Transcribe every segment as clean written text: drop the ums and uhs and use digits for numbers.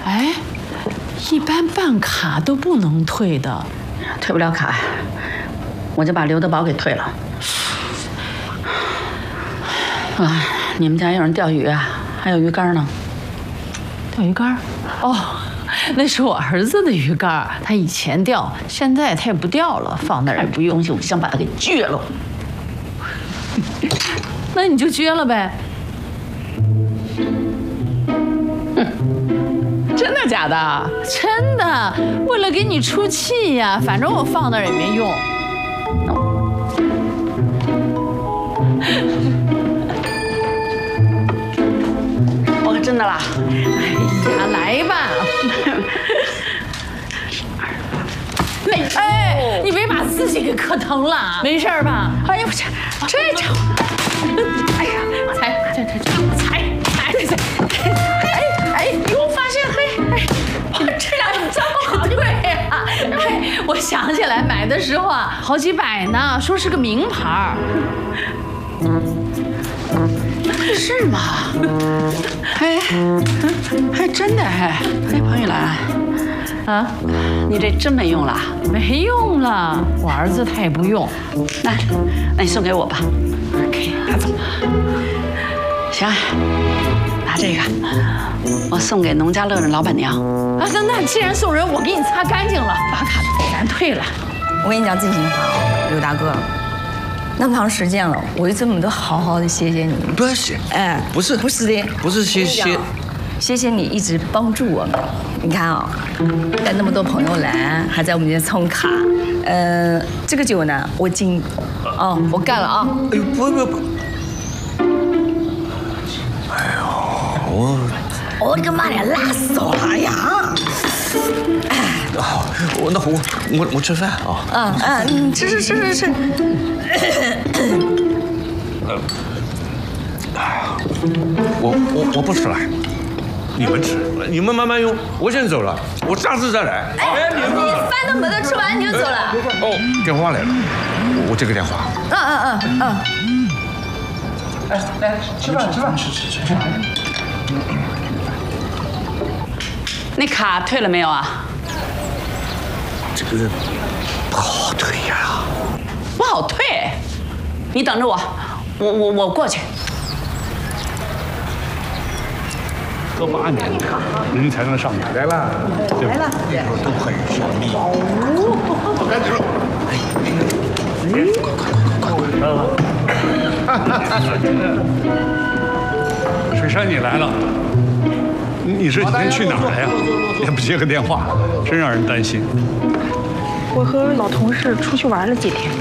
哎，一般办卡都不能退的， 退不了卡，我就把刘德宝给退了。啊，你们家有人钓鱼啊？还有鱼竿呢？ 钓鱼竿？哦，那是我儿子的鱼竿，他以前钓，现在他也不钓了，放那儿也不用， 我想把它给撅了。 那你就撅了呗。 真的假的？ 真的，为了给你出气呀，反正我放那儿也没用。 我可真的啦！ 哎呀，来吧。哎，你别把自己给磕疼了，没事吧？哎呀，这家伙，哎呀，踩，哎，我发现，这俩这么好对呀！哎，我想起来买的时候啊，好几百呢，说是个名牌。是吗？ 哎，真的哎，彭玉兰， 啊， 你这真没用了？ 没用了，我儿子他也不用。 那你送给我吧。 给拿走。 行，拿这个，我送给农家乐的老板娘。 啊，那既然送人，我给你擦干净了，把卡都给咱退了。 我跟你讲，静心话啊，刘大哥。那么长时间了，我一直没得好好的谢谢你。 不要谢， 哎， 不是的， 不是谢， 谢谢你一直帮助我们。你看啊，带那么多朋友来，还在我们这充卡。这个酒呢，我我干了啊。 哎呦不，哎呦我的个妈呀，辣死我了呀！ 好，我吃饭啊。 你吃。 我不吃了，你们吃，你们慢慢用，我先走了，我下次再来。 哎，你饭都没得吃完你就走了？ 哦，电话来了，我接个电话。 来吃饭。 那卡退了没有啊？ 这个不好退呀。 不好退，你等着我，我过去。 喝8年的卡，您才能上台。来了，来了， 都很神秘。赶紧说。 快！水山，你来了。你这几天去哪儿了呀？也不接个电话，真让人担心。 我和老同事出去玩了几天。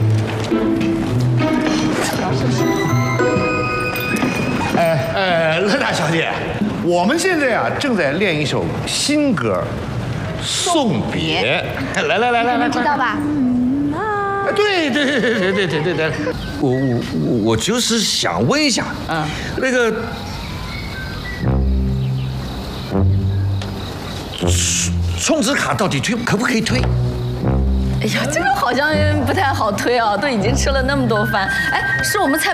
乐大小姐，我们现在啊正在练一首新歌《送别》。来， 知道吧？ 对， 我就是想问一下，那个充值卡到底可不可以退？ 哎呀，这个好像不太好推啊，都已经吃了那么多饭。哎，是我们菜